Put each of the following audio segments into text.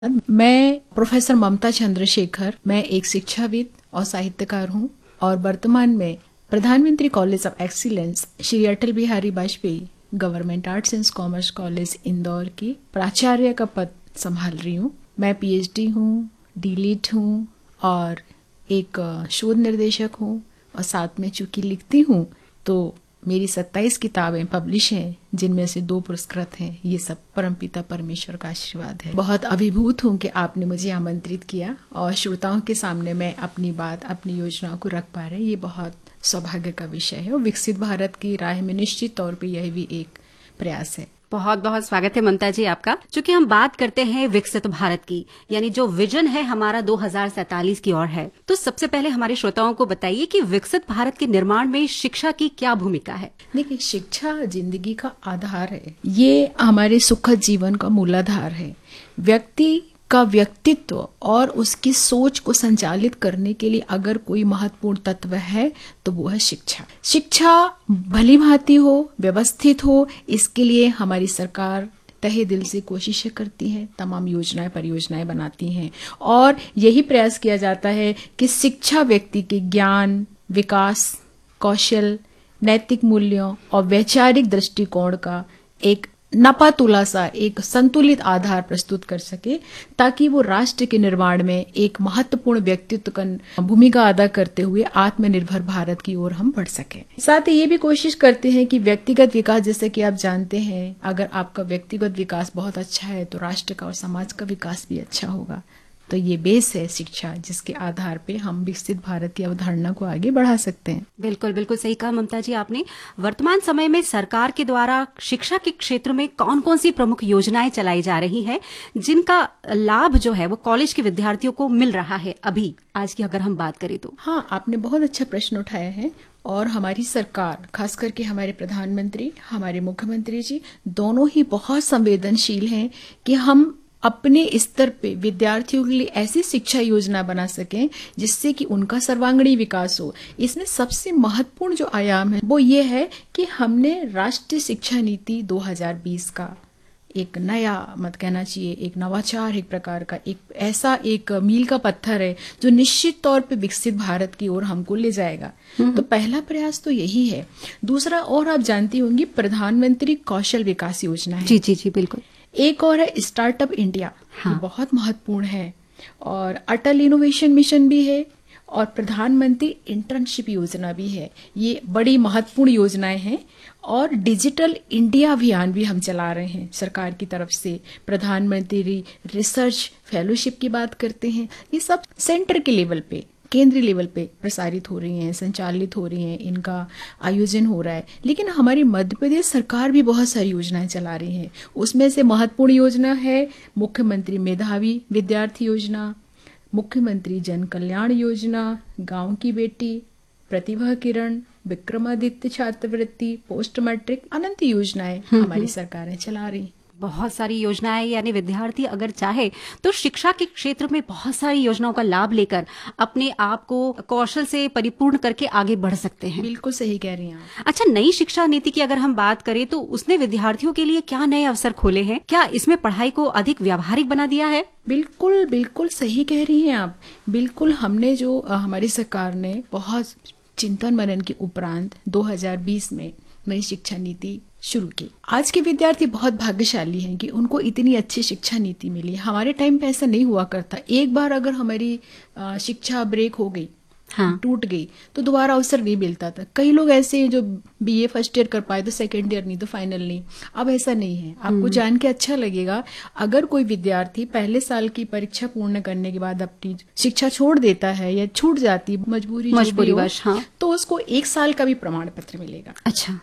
मैं प्रोफेसर ममता चंद्रशेखर, मैं एक शिक्षाविद और साहित्यकार हूँ और वर्तमान में प्रधानमंत्री college of excellence Shri Atal Bihari Vajpayee government arts and commerce college Indore की प्राचार्य का पद संभाल रही हूँ। मैं पीएचडी हूँ, डीलिट हूँ और एक शोध निर्देशक हूँ और साथ में चूंकि लिखती हूँ तो मेरी 27 किताबें पब्लिश हैं, जिनमें से 2 पुरस्कृत हैं। ये सब परमपिता परमेश्वर का आशीर्वाद है। बहुत अभिभूत हूँ कि आपने मुझे आमंत्रित किया और श्रोताओं के सामने मैं अपनी बात, अपनी योजनाओं को रख पा रहे। ये बहुत सौभाग्य का विषय है और विकसित भारत की राह में निश्चित तौर पे यह भी एक प्रयास है। बहुत बहुत स्वागत है ममता जी आपका। चूंकि हम बात करते हैं विकसित भारत की, यानी जो विजन है हमारा 2047 की ओर है, तो सबसे पहले हमारे श्रोताओं को बताइए कि विकसित भारत के निर्माण में शिक्षा की क्या भूमिका है। देखिए, शिक्षा जिंदगी का आधार है। ये हमारे सुखद जीवन का मूलाधार है। व्यक्ति का व्यक्तित्व और उसकी सोच को संचालित करने के लिए अगर कोई महत्वपूर्ण तत्व है तो वो है शिक्षा। शिक्षा भली भांति हो, व्यवस्थित हो, इसके लिए हमारी सरकार तहे दिल से कोशिशें करती है, तमाम योजनाएं परियोजनाएं बनाती हैं और यही प्रयास किया जाता है कि शिक्षा व्यक्ति के ज्ञान, विकास, कौशल, नैतिक मूल्यों और वैचारिक दृष्टिकोण का एक नपातुला सा एक संतुलित आधार प्रस्तुत कर सके, ताकि वो राष्ट्र के निर्माण में एक महत्वपूर्ण व्यक्तित्व का भूमिका अदा करते हुए आत्मनिर्भर भारत की ओर हम बढ़ सके। साथ ही ये भी कोशिश करते हैं कि व्यक्तिगत विकास, जैसे कि आप जानते हैं, अगर आपका व्यक्तिगत विकास बहुत अच्छा है तो राष्ट्र का और समाज का विकास भी अच्छा होगा। तो ये बेस है शिक्षा, जिसके आधार पे हम विकसित भारत की अवधारणा को आगे बढ़ा सकते हैं। बिल्कुल बिल्कुल सही कहा ममता जी आपने। वर्तमान समय में सरकार के द्वारा शिक्षा के क्षेत्र में कौन कौन सी प्रमुख योजनाएं चलाई जा रही हैं, जिनका लाभ जो है वो कॉलेज के विद्यार्थियों को मिल रहा है अभी आज की अगर हम बात करें तो? हाँ, आपने बहुत अच्छा प्रश्न उठाया है और हमारी सरकार, खास करके हमारे प्रधानमंत्री, हमारे मुख्यमंत्री जी दोनों ही बहुत संवेदनशील हैं कि हम अपने स्तर पे विद्यार्थियों के लिए ऐसी शिक्षा योजना बना सकें जिससे कि उनका सर्वांगीण विकास हो। इसमें सबसे महत्वपूर्ण जो आयाम है वो ये है कि हमने राष्ट्रीय शिक्षा नीति 2020 का एक नया, मत कहना चाहिए, एक नवाचार, एक प्रकार का एक ऐसा एक मील का पत्थर है जो निश्चित तौर पे विकसित भारत की ओर हमको ले जाएगा। तो पहला प्रयास तो यही है। दूसरा, और आप जानती होंगी, प्रधानमंत्री कौशल विकास योजना है। जी जी जी बिल्कुल। एक और है स्टार्टअप इंडिया। हाँ। बहुत महत्वपूर्ण है। और अटल इनोवेशन मिशन भी है और प्रधानमंत्री इंटर्नशिप योजना भी है। ये बड़ी महत्वपूर्ण योजनाएं हैं। और डिजिटल इंडिया अभियान भी हम चला रहे हैं सरकार की तरफ से। प्रधानमंत्री रिसर्च फेलोशिप की बात करते हैं। ये सब सेंटर के लेवल पे, केंद्रीय लेवल पे प्रसारित हो रही हैं, संचालित हो रही हैं, इनका आयोजन हो रहा है। लेकिन हमारी मध्य प्रदेश सरकार भी बहुत सारी योजनाएं चला रही है। उसमें से महत्वपूर्ण योजना है मुख्यमंत्री मेधावी विद्यार्थी योजना, मुख्यमंत्री जन कल्याण योजना, गांव की बेटी, प्रतिभा किरण, विक्रमादित्य छात्रवृत्ति, पोस्ट मैट्रिक, अनंत योजनाएं हमारी सरकारें चला रही। बहुत सारी योजनाएं, यानी विद्यार्थी अगर चाहे तो शिक्षा के क्षेत्र में बहुत सारी योजनाओं का लाभ लेकर अपने आप को कौशल से परिपूर्ण करके आगे बढ़ सकते हैं। बिल्कुल सही कह रही हैं आप। अच्छा, नई शिक्षा नीति की अगर हम बात करें तो उसने विद्यार्थियों के लिए क्या नए अवसर खोले हैं? क्या इसमें पढ़ाई को अधिक व्यावहारिक बना दिया है? बिल्कुल बिल्कुल सही कह रही हैं आप। बिल्कुल, हमने जो हमारी सरकार ने बहुत चिंतन मनन के उपरांत 2020 में नई शिक्षा नीति शुरू की। आज के विद्यार्थी बहुत भाग्यशाली हैं कि उनको इतनी अच्छी शिक्षा नीति मिली। हमारे टाइम पे ऐसा नहीं हुआ करता। एक बार अगर हमारी शिक्षा ब्रेक हो गई, हाँ, टूट गई, तो दोबारा अवसर नहीं मिलता था। कई लोग ऐसे हैं जो बीए फर्स्ट ईयर कर पाए तो सेकेंड ईयर नहीं तो फाइनल नहीं। अब ऐसा नहीं है। आपको जान के अच्छा लगेगा, अगर कोई विद्यार्थी पहले साल की परीक्षा पूर्ण करने के बाद अपनी शिक्षा छोड़ देता है या छूट जाती मजबूरीवश, हाँ, तो उसको 1 साल का भी प्रमाण पत्र मिलेगा। अच्छा।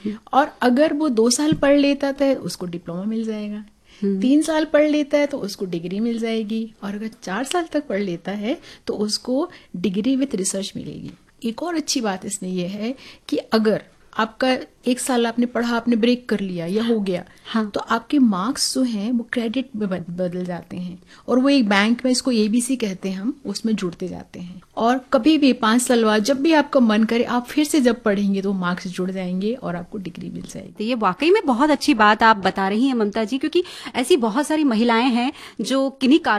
और अगर वो 2 साल पढ़ लेता था उसको डिप्लोमा मिल जाएगा। 3 साल पढ़ लेता है तो उसको डिग्री मिल जाएगी। और अगर 4 साल तक पढ़ लेता है तो उसको डिग्री विथ रिसर्च मिलेगी। एक और अच्छी बात इसमें यह है कि अगर आपका एक साल आपने पढ़ा, आपने ब्रेक कर लिया या हो गया, हाँ। तो आपके मार्क्स जो हैं वो क्रेडिट में बदल जाते हैं और वो एक बैंक में, इसको ABC कहते हैं हम, उसमें जुड़ते जाते हैं। और कभी भी 5 साल बाद जब भी आपका मन करे आप फिर से जब पढ़ेंगे तो मार्क्स जुड़ जाएंगे और आपको डिग्री मिल जाएगी। तो ये वाकई में बहुत अच्छी बात आप बता रही हैं ममता जी, क्योंकि ऐसी बहुत सारी महिलाएं हैं जो किन्हीं